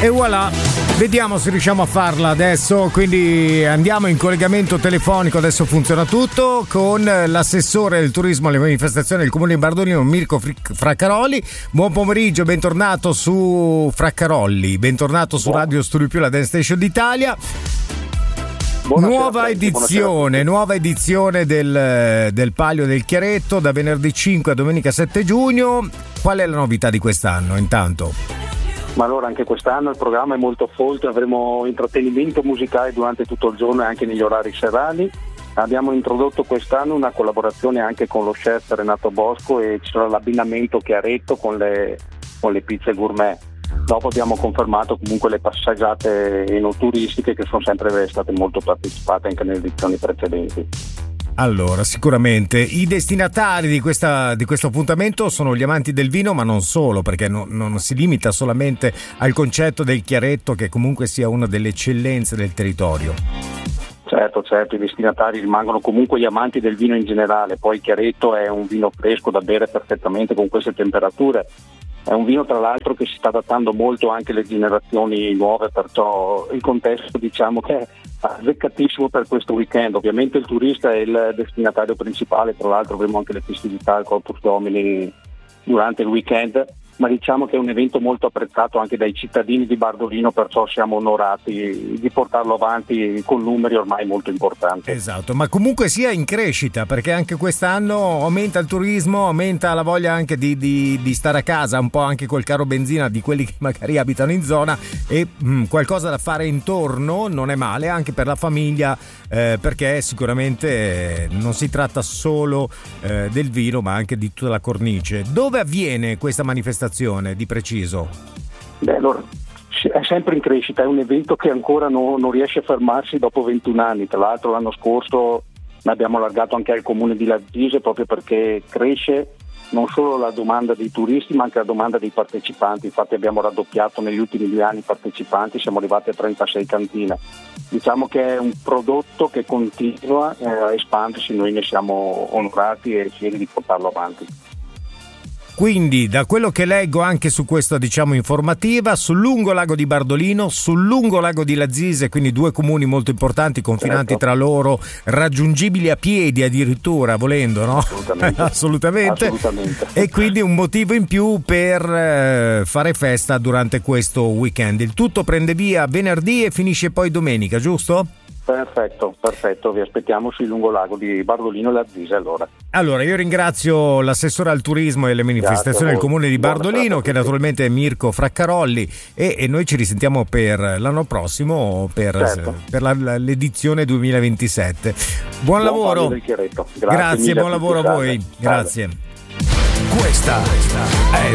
E voilà, vediamo se riusciamo a farla adesso, quindi andiamo in collegamento telefonico, adesso funziona tutto, con l'assessore del turismo alle manifestazioni del Comune di Bardolino, Mirko Fraccarolli. Buon pomeriggio, bentornato su Fraccarolli, bentornato su Radio Studio Più, la Dance Station d'Italia. Nuova edizione del Palio del Chiaretto da venerdì 5 a domenica 7 giugno. Qual è la novità di quest'anno intanto? Ma allora anche quest'anno il programma è molto folto, avremo intrattenimento musicale durante tutto il giorno e anche negli orari serali. Abbiamo introdotto quest'anno una collaborazione anche con lo chef Renato Bosco e ci sarà l'abbinamento Chiaretto con le pizze gourmet. Dopo abbiamo confermato comunque le passeggiate enotturistiche che sono sempre state molto partecipate anche nelle edizioni precedenti. Allora, sicuramente i destinatari di questo appuntamento sono gli amanti del vino, ma non solo, perché non si limita solamente al concetto del Chiaretto, che comunque sia una delle eccellenze del territorio. Certo, i destinatari rimangono comunque gli amanti del vino in generale, poi il Chiaretto è un vino fresco da bere perfettamente con queste temperature. È un vino tra l'altro che si sta adattando molto anche alle generazioni nuove, perciò il contesto diciamo che è azzeccatissimo per questo weekend. Ovviamente il turista è il destinatario principale, tra l'altro avremo anche le festività al Corpus Domini durante il weekend, ma diciamo che è un evento molto apprezzato anche dai cittadini di Bardolino, perciò siamo onorati di portarlo avanti con numeri ormai molto importanti. Esatto, ma comunque sia in crescita, perché anche quest'anno aumenta il turismo, aumenta la voglia anche di stare a casa, un po' anche col caro benzina di quelli che magari abitano in zona, e qualcosa da fare intorno non è male anche per la famiglia, perché sicuramente non si tratta solo del vino, ma anche di tutta la cornice. Dove avviene questa manifestazione di preciso? Beh, allora, è sempre in crescita, è un evento che ancora non riesce a fermarsi dopo 21 anni. Tra l'altro l'anno scorso l'abbiamo allargato anche al comune di Lazzise, proprio perché cresce non solo la domanda dei turisti ma anche la domanda dei partecipanti. Infatti abbiamo raddoppiato negli ultimi 2 anni i partecipanti, siamo arrivati a 36 cantine. Diciamo che è un prodotto che continua a espandersi, noi ne siamo onorati e fieri di portarlo avanti. Quindi, da quello che leggo anche su questa informativa, sul lungo lago di Bardolino, sul lungo lago di Lazzise, quindi 2 comuni molto importanti, confinanti tra loro, raggiungibili a piedi addirittura, volendo, no? Assolutamente. E quindi un motivo in più per fare festa durante questo weekend. Il tutto prende via venerdì e finisce poi domenica, giusto? Perfetto, vi aspettiamo sul lungo lago di Bardolino e Lazzise Allora, io ringrazio l'assessore al turismo e alle manifestazioni del comune di Bardolino, che naturalmente è Mirko Fraccarolli, e noi ci risentiamo per l'anno prossimo per l'edizione 2027. Buon lavoro. Grazie, buon lavoro a voi. Grazie. Questa è